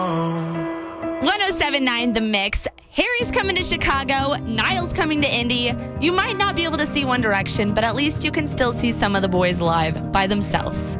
107.9 The Mix. Harry's coming to Chicago. Niall's coming to Indy. You might not be able to see One Direction, but at least you can still see some of the boys live by themselves.